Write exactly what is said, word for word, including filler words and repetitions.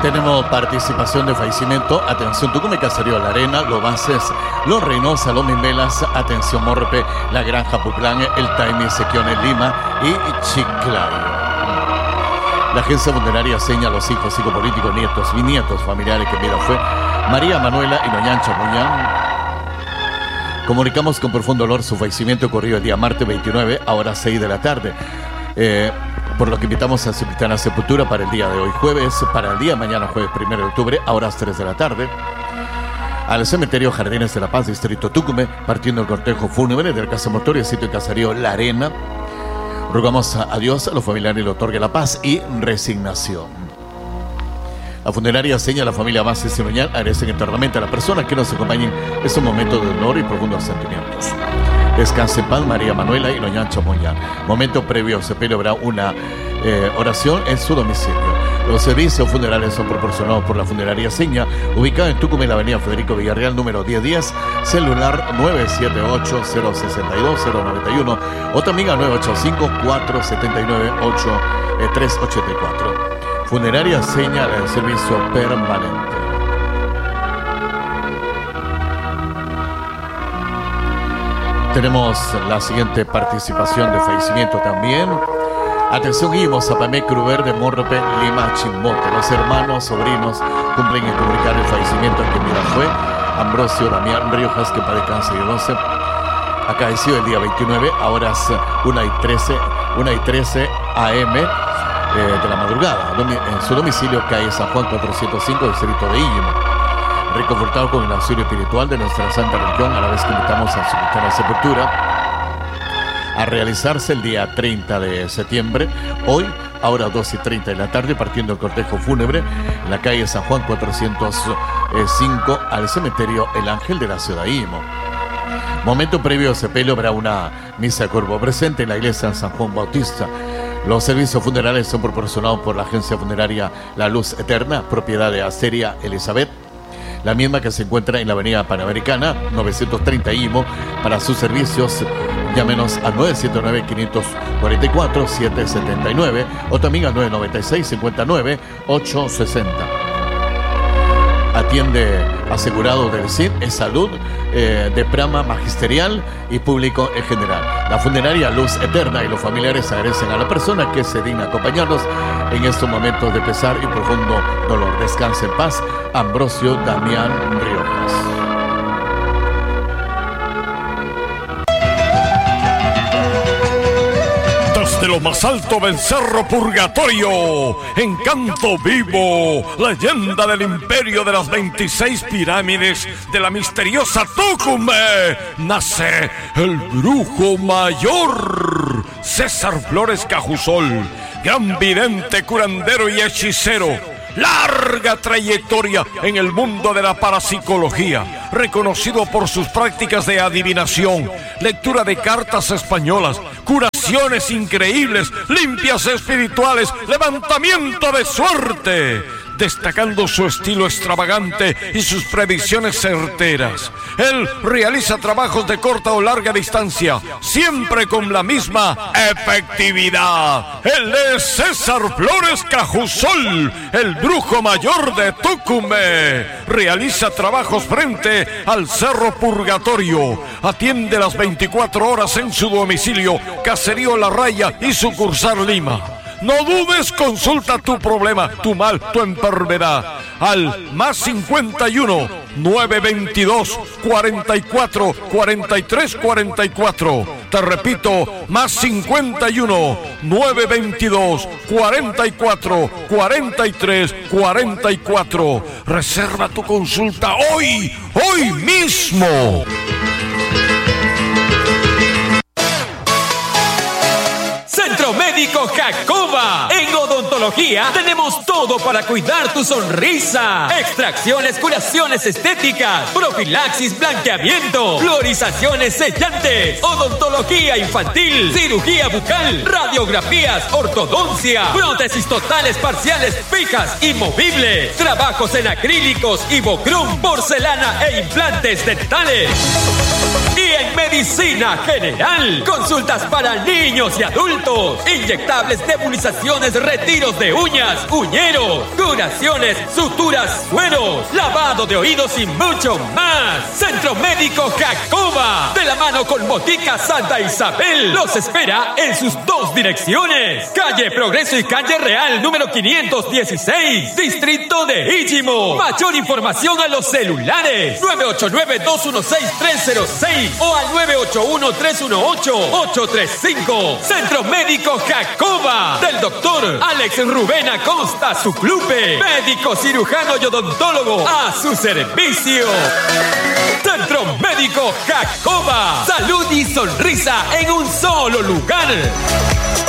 Tenemos participación de fallecimiento. Atención, Tucumán, Caserío La Arena, Los Bases, Los Reynosa, Los Mimbelas. Atención, Morpe, La Granja, Puclán, El Taimi, Sequiones, Lima y Chiclayo. La agencia funeraria señala a los hijos, psicopolíticos, nietos, bisnietos, familiares que vida fue María Manuela y Noñancha Muñán. Comunicamos con profundo dolor su fallecimiento ocurrido el día martes veintinueve a horas seis de la tarde. Eh, por lo que invitamos a su cristiana sepultura para el día de hoy jueves, para el día de mañana jueves primero de octubre a horas tres de la tarde. Al cementerio Jardines de la Paz, distrito Tucumán, partiendo el cortejo fúnebre del Casa Mortorio, sitio de Caserío La Arena. Rogamos a Dios, a los familiares le otorgue la paz y resignación. La funeraria señala a la familia Bases y Noñán agradecen eternamente a las personas que nos acompañen en estos momentos de honor y profundos sentimientos. Descanse en paz María Manuela y Noñancha Muñán. Momento previo se celebrará una eh, oración en su domicilio. Los servicios funerales son proporcionados por la funeraria Seña, ubicada en Tucumán, en la avenida Federico Villarreal, número diez diez, celular nueve siete ocho, cero seis dos, cero nueve uno o también a nueve ocho cinco, cuatro siete nueve, ocho tres ocho cuatro. Funeraria Seña, el servicio permanente. Tenemos la siguiente participación de fallecimiento también. Atención, Ivo, Zapamé, Cruver de Morrope, Lima, Chimbote. Los hermanos, sobrinos cumplen en comunicar el fallecimiento que mira fue Ambrosio Damián Riojas, que para descanse y doce. Acaeció el día veintinueve a horas una y trece a eme eh, de la madrugada, en su domicilio, calle San Juan cuatrocientos cinco, distrito de Illimo. Reconfortado con el auxilio espiritual de nuestra santa religión, a la vez que invitamos a su cristiana sepultura a realizarse el día treinta de septiembre, hoy, ahora dos y treinta de la tarde, partiendo el cortejo fúnebre en la calle San Juan cuatrocientos cinco al cementerio El Ángel de la ciudad de Illimo. Momento previo se celebra una misa de cuerpo presente en la iglesia San Juan Bautista. Los servicios funerales son proporcionados por la agencia funeraria La Luz Eterna, propiedad de Asteria Elizabeth, la misma que se encuentra en la avenida Panamericana novecientos treinta Illimo. Para sus servicios, llámenos al nueve siete nueve, cinco cuatro cuatro, siete siete nueve o también al nueve nueve seis, cinco nueve, ocho seis cero. Atiende asegurado del C I D, es salud, eh, de Prama magisterial y público en general. La funeraria Luz Eterna y los familiares agradecen a la persona que se digna acompañarnos en estos momentos de pesar y profundo dolor. Descanse en paz, Ambrosio Damián Riojas. De lo más alto del Cerro Purgatorio, encanto vivo, leyenda del imperio de las veintiséis pirámides de la misteriosa Tucumán, nace el brujo mayor, César Flores Cajusol, gran vidente, curandero y hechicero. Larga trayectoria en el mundo de la parapsicología, reconocido por sus prácticas de adivinación, lectura de cartas españolas, curaciones increíbles, limpias espirituales, levantamiento de suerte, destacando su estilo extravagante y sus predicciones certeras. Él realiza trabajos de corta o larga distancia, siempre con la misma efectividad. Él es César Flores Cajusol, el brujo mayor de Tucumán. Realiza trabajos frente al Cerro Purgatorio. Atiende las veinticuatro horas en su domicilio, Caserío La Raya y sucursal Lima. No dudes, consulta tu problema, tu mal, tu enfermedad al más cincuenta y uno, nueve veintidós, cuarenta y cuatro, cuarenta y tres cuarenta y cuatro. Te repito, más cincuenta y uno, nueve veintidós, cuarenta y cuatro, cuarenta y tres cuarenta y cuatro. Reserva tu consulta hoy, hoy mismo. Centro Médico Jacoba. En odontología tenemos todo para cuidar tu sonrisa. Extracciones, curaciones estéticas, profilaxis, blanqueamiento, fluorizaciones sellantes, odontología infantil, cirugía bucal, radiografías, ortodoncia, prótesis totales, parciales, fijas y movibles, trabajos en acrílicos, Ivocrum, porcelana e implantes dentales. Y en medicina general, consultas para niños y adultos, inyecciones inyectables, nebulizaciones, retiros de uñas, uñeros, curaciones, suturas, sueros, lavado de oídos y mucho más. Centro Médico Jacoba, de la mano con Botica Santa Isabel, los espera en sus dos direcciones: calle Progreso y calle Real número quinientos dieciséis, distrito de Íchimo. Mayor información a los celulares nueve ocho nueve, dos uno seis, tres cero seis o al nueve ocho uno, tres uno ocho, ocho tres cinco. Centro Médico Jacoba, del doctor Alex Rubén Acosta Suclupe, médico cirujano y odontólogo a su servicio. Centro Médico Jacoba, salud y sonrisa en un solo lugar.